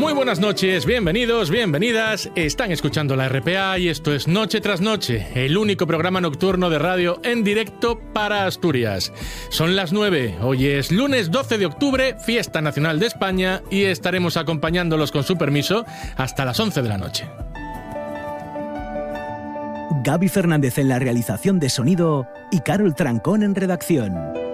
Muy buenas noches, bienvenidos, bienvenidas. Están escuchando la RPA y esto es Noche tras Noche, el único programa nocturno de radio en directo para Asturias. Son las 9, hoy es lunes 12 de octubre, Fiesta Nacional de España, y estaremos acompañándolos con su permiso hasta las 11 de la noche. Gaby Fernández en la realización de sonido y Carol Trancón en redacción.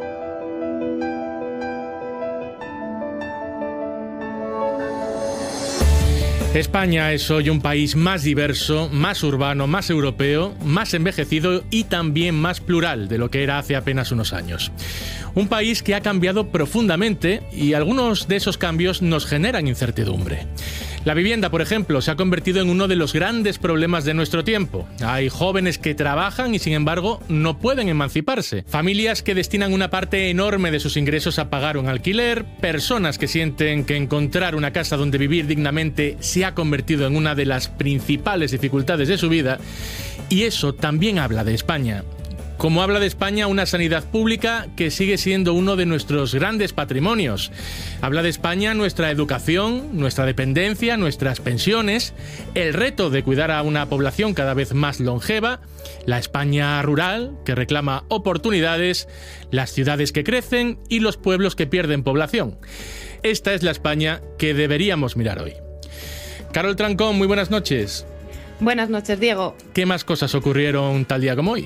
España es hoy un país más diverso, más urbano, más europeo, más envejecido y también más plural de lo que era hace apenas unos años. Un país que ha cambiado profundamente y algunos de esos cambios nos generan incertidumbre. La vivienda, por ejemplo, se ha convertido en uno de los grandes problemas de nuestro tiempo. Hay jóvenes que trabajan y, sin embargo, no pueden emanciparse. Familias que destinan una parte enorme de sus ingresos a pagar un alquiler. Personas que sienten que encontrar una casa donde vivir dignamente se ha convertido en una de las principales dificultades de su vida. Y eso también habla de España. Como habla de España una sanidad pública que sigue siendo uno de nuestros grandes patrimonios. Habla de España nuestra educación, nuestra dependencia, nuestras pensiones, el reto de cuidar a una población cada vez más longeva, la España rural que reclama oportunidades, las ciudades que crecen y los pueblos que pierden población. Esta es la España que deberíamos mirar hoy. Carol Trancón, muy buenas noches. Buenas noches, Diego. ¿Qué más cosas ocurrieron tal día como hoy?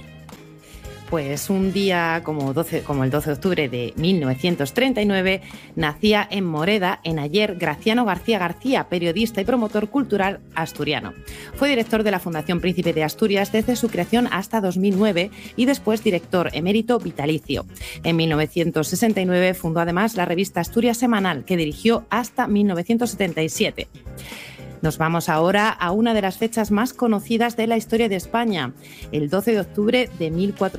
Pues un día como el 12 de octubre de 1939 nacía en Moreda, en Aller, Graciano García García, periodista y promotor cultural asturiano. Fue director de la Fundación Príncipe de Asturias desde su creación hasta 2009 y después director emérito vitalicio. En 1969 fundó además la revista Asturias Semanal, que dirigió hasta 1977. Nos vamos ahora a una de las fechas más conocidas de la historia de España, el 12 de octubre de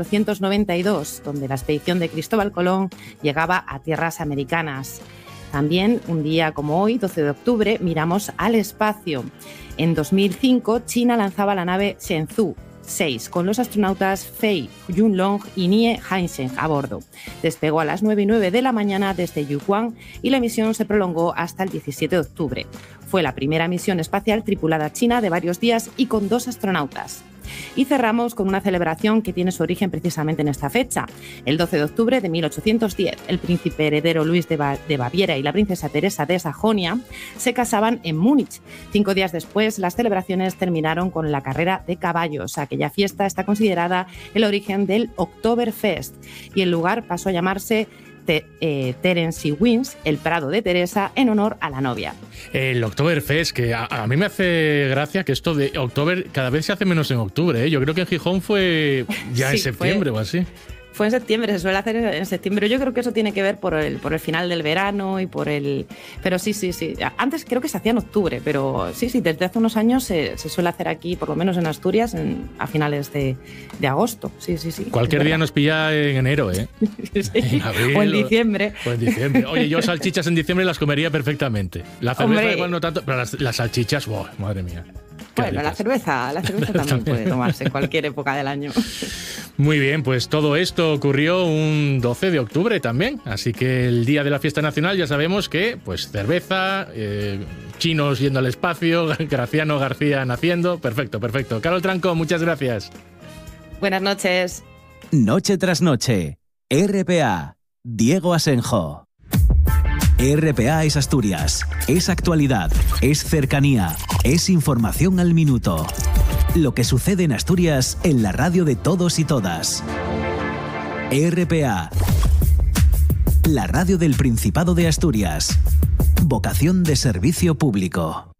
1492, donde la expedición de Cristóbal Colón llegaba a tierras americanas. También, un día como hoy, 12 de octubre, miramos al espacio. En 2005, China lanzaba la nave Shenzhou 6, con los astronautas Fei Yunlong y Nie Haisheng a bordo. Despegó a las 9:09 de la mañana desde Yuquan y la misión se prolongó hasta el 17 de octubre. Fue la primera misión espacial tripulada china de varios días y con 2 astronautas. Y cerramos con una celebración que tiene su origen precisamente en esta fecha. El 12 de octubre de 1810, el príncipe heredero Luis de Baviera y la princesa Teresa de Sajonia se casaban en Múnich. 5 días después, las celebraciones terminaron con la carrera de caballos. Aquella fiesta está considerada el origen del Oktoberfest y el lugar pasó a llamarse Terence Wins, el Prado de Teresa, en honor a la novia. El Oktoberfest, que a mí me hace gracia que esto de Oktober cada vez se hace menos en octubre, ¿eh? Yo creo que en Gijón fue ya en septiembre o así. Fue en septiembre, se suele hacer en septiembre. Yo creo que eso tiene que ver por el final del verano y por el... Pero sí. Antes creo que se hacía en octubre, pero sí, desde hace unos años se suele hacer aquí, por lo menos en Asturias, a finales de agosto. Sí. Cualquier día nos pilla en enero, ¿eh? Sí. En abril, o en diciembre. O en diciembre. Oye, yo salchichas en diciembre las comería perfectamente. La cerveza igual no tanto, pero las salchichas, ¡wow! Madre mía. Bueno, la cerveza también puede tomarse en cualquier época del año. Muy bien, pues todo esto ocurrió un 12 de octubre también, así que el día de la fiesta nacional ya sabemos que, pues cerveza, chinos yendo al espacio, Graciano García naciendo, perfecto. Carol Trancón, muchas gracias. Buenas noches. Noche tras noche, RPA, Diego Asenjo. RPA es Asturias, es actualidad, es cercanía, es información al minuto. Lo que sucede en Asturias en la radio de todos y todas. RPA, la radio del Principado de Asturias. Vocación de servicio público.